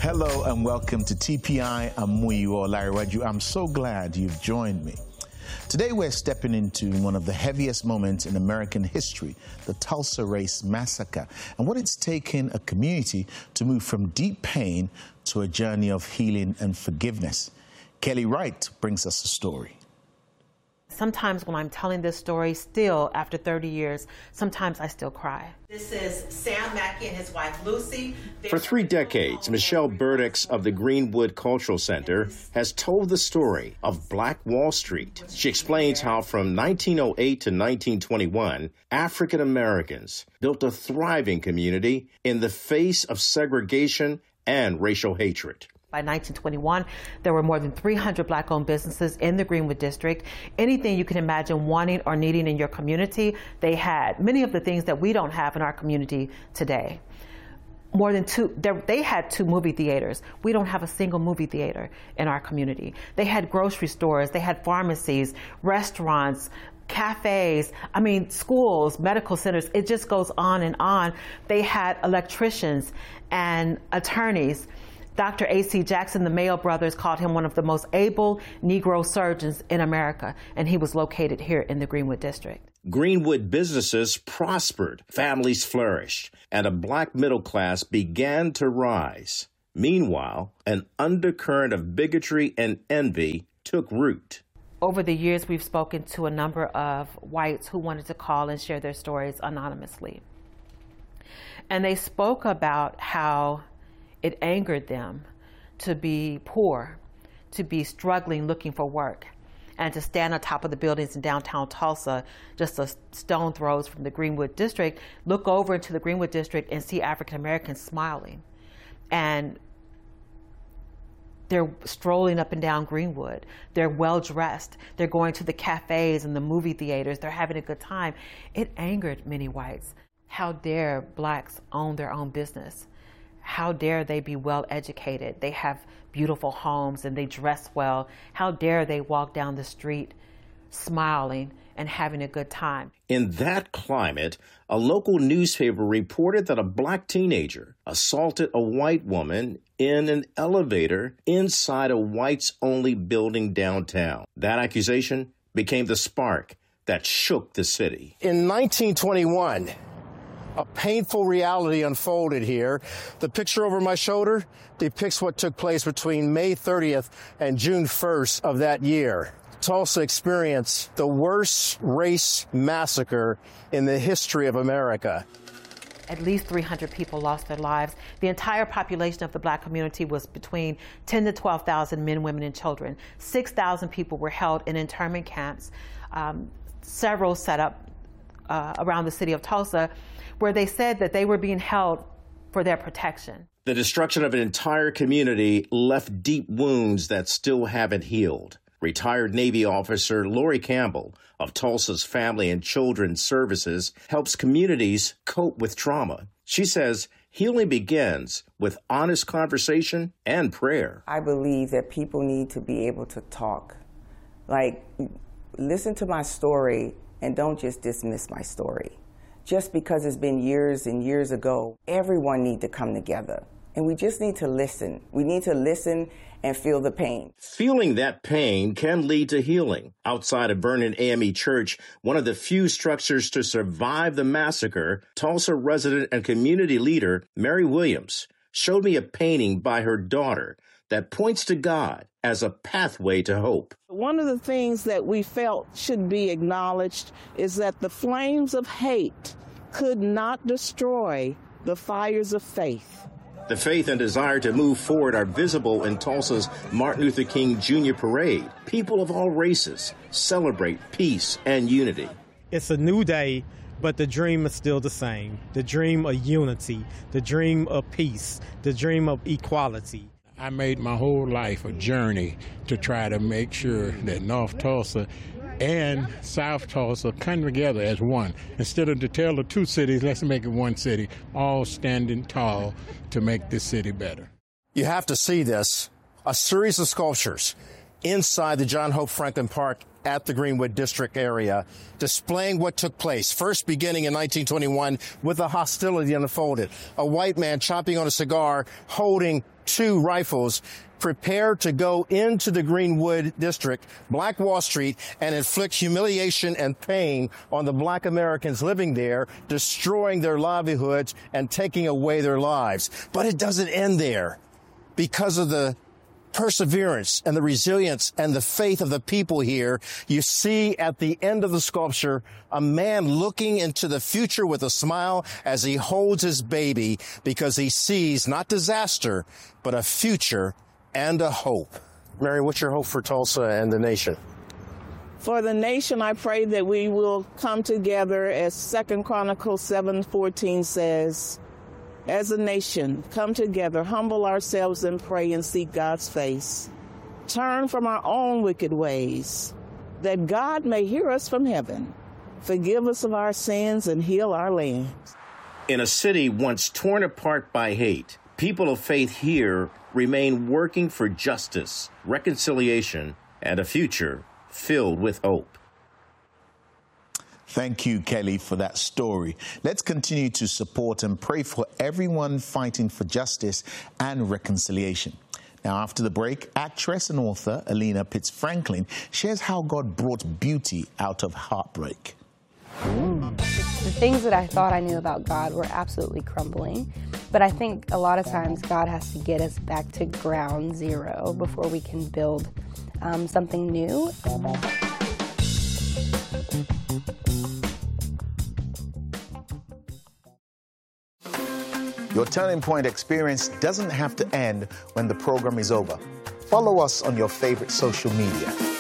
Hello and welcome to TPI. I'm Muyiwa Larry. I'm so glad you've joined me. Today we're stepping into one of the heaviest moments in American history, the Tulsa Race Massacre, and what it's taken a community to move from deep pain to a journey of healing and forgiveness. Kelly Wright brings us a story. Sometimes when I'm telling this story, still after 30 years, sometimes I still cry. This is Sam Mackey and his wife, Lucy. For 3 decades, Michelle Burdick of the Greenwood Cultural Center has told the story of Black Wall Street. She explains how from 1908 to 1921, African Americans built a thriving community in the face of segregation and racial hatred. By 1921, there were more than 300 Black-owned businesses in the Greenwood District. Anything you can imagine wanting or needing in your community, they had. Many of the things that we don't have in our community today. More than they had 2 movie theaters. We don't have a single movie theater in our community. They had grocery stores, they had pharmacies, restaurants, cafes, schools, medical centers. It just goes on and on. They had electricians and attorneys. Dr. A.C. Jackson, the Mayo brothers, called him one of the most able Negro surgeons in America, and he was located here in the Greenwood District. Greenwood businesses prospered, families flourished, and a Black middle class began to rise. Meanwhile, an undercurrent of bigotry and envy took root. Over the years, we've spoken to a number of whites who wanted to call and share their stories anonymously. And they spoke about how it angered them to be poor, to be struggling, looking for work, and to stand on top of the buildings in downtown Tulsa, just a stone throws from the Greenwood District, look over into the Greenwood District and see African Americans smiling. And they're strolling up and down Greenwood. They're well-dressed. They're going to the cafes and the movie theaters. They're having a good time. It angered many whites. How dare Blacks own their own business? How dare they be well educated? They have beautiful homes and they dress well. How dare they walk down the street smiling and having a good time? In that climate, a local newspaper reported that a Black teenager assaulted a white woman in an elevator inside a whites-only building downtown. That accusation became the spark that shook the city. In 1921, a painful reality unfolded here. The picture over my shoulder depicts what took place between May 30th and June 1st of that year. Tulsa experienced the worst race massacre in the history of America. At least 300 people lost their lives. The entire population of the Black community was between 10 to 12,000 men, women, and children. 6,000 people were held in internment camps, several set up around the city of Tulsa, where they said that they were being held for their protection. The destruction of an entire community left deep wounds that still haven't healed. Retired Navy officer Lori Campbell of Tulsa's Family and Children's Services helps communities cope with trauma. She says healing begins with honest conversation and prayer. I believe that people need to be able to talk. Listen to my story and don't just dismiss my story. Just because it's been years and years ago, everyone needs to come together. And we just need to listen. We need to listen and feel the pain. Feeling that pain can lead to healing. Outside of Vernon AME Church, one of the few structures to survive the massacre, Tulsa resident and community leader Mary Williams showed me a painting by her daughter that points to God as a pathway to hope. One of the things that we felt should be acknowledged is that the flames of hate could not destroy the fires of faith. The faith and desire to move forward are visible in Tulsa's Martin Luther King Jr. Parade. People of all races celebrate peace and unity. It's a new day, but the dream is still the same. The dream of unity, the dream of peace, the dream of equality. I made my whole life a journey to try to make sure that North Tulsa and South Tulsa come together as one. Instead of to tell the 2 cities, let's make it one city, all standing tall to make this city better. You have to see this, a series of sculptures inside the John Hope Franklin Park at the Greenwood District area, displaying what took place, first beginning in 1921 with the hostility unfolded. A white man chomping on a cigar, holding 2 rifles, prepare to go into the Greenwood District, Black Wall Street, and inflict humiliation and pain on the Black Americans living there, destroying their livelihoods and taking away their lives. But it doesn't end there. Because of the perseverance and the resilience and the faith of the people here, you see at the end of the sculpture a man looking into the future with a smile as he holds his baby, because he sees not disaster, but a future and a hope. Mary, what's your hope for Tulsa and the nation? For the nation, I pray that we will come together, as 2 Chronicles 7:14 says, as a nation, come together, humble ourselves and pray and seek God's face. Turn from our own wicked ways, that God may hear us from heaven, forgive us of our sins, and heal our land. In a city once torn apart by hate, people of faith here remain working for justice, reconciliation, and a future filled with hope. Thank you, Kelly, for that story. Let's continue to support and pray for everyone fighting for justice and reconciliation. Now, after the break, actress and author Alina Pitts Franklin shares how God brought beauty out of heartbreak. The things that I thought I knew about God were absolutely crumbling. But I think a lot of times God has to get us back to ground zero before we can build something new. Your Turning Point experience doesn't have to end when the program is over. Follow us on your favorite social media.